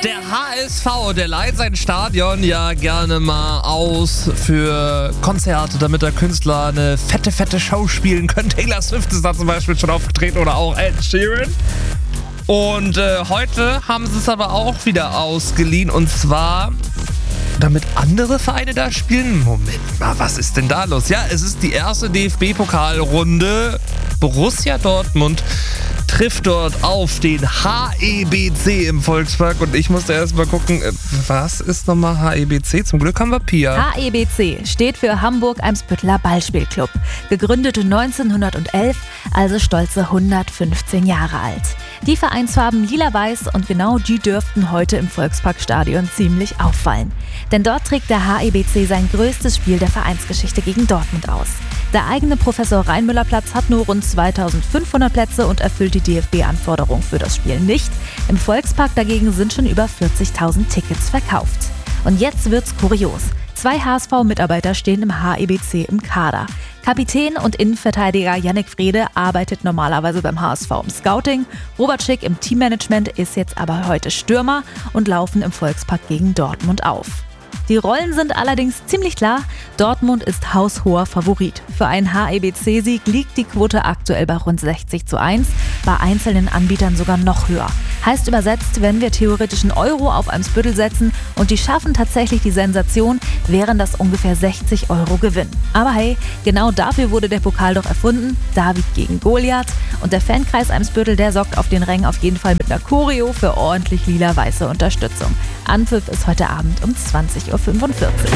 Der HSV, der leiht sein Stadion ja gerne mal aus für Konzerte, damit der Künstler eine fette Show spielen können. Taylor Swift ist da zum Beispiel schon aufgetreten oder auch Ed Sheeran. Und heute haben sie es aber auch wieder ausgeliehen, und zwar damit andere Vereine da spielen. Moment mal, was ist denn da los? Ja, es ist die erste DFB-Pokalrunde. Borussia Dortmund trifft dort auf den HEBC im Volkspark, und ich musste erst mal gucken, was ist nochmal HEBC? Zum Glück haben wir Pia. HEBC steht für Hamburg-Eimsbütteler Ballspielclub. Gegründet 1911, also stolze 115 Jahre alt. Die Vereinsfarben lila-weiß, und genau die dürften heute im Volksparkstadion ziemlich auffallen. Denn dort trägt der HEBC sein größtes Spiel der Vereinsgeschichte gegen Dortmund aus. Der eigene Professor-Reinmüller-Platz hat nur rund 2500 Plätze und erfüllt die DFB-Anforderung für das Spiel nicht. Im Volkspark dagegen sind schon über 40.000 Tickets verkauft. Und jetzt wird's kurios. 2 HSV-Mitarbeiter stehen im HEBC im Kader. Kapitän und Innenverteidiger Yannick Frede arbeitet normalerweise beim HSV im Scouting. Robert Schick im Teammanagement ist jetzt aber heute Stürmer und laufen im Volkspark gegen Dortmund auf. Die Rollen sind allerdings ziemlich klar. Dortmund ist haushoher Favorit. Für einen HEBC-Sieg liegt die Quote aktuell bei rund 60:1, bei einzelnen Anbietern sogar noch höher. Heißt übersetzt, wenn wir theoretisch einen Euro auf Eimsbüttel setzen und die schaffen tatsächlich die Sensation, wären das ungefähr 60 Euro Gewinn. Aber hey, genau dafür wurde der Pokal doch erfunden. David gegen Goliath. Und der Fankreis Eimsbüttel, der sorgt auf den Rängen auf jeden Fall mit einer Choreo für ordentlich lila-weiße Unterstützung. Anpfiff ist heute Abend um 20:45 Uhr.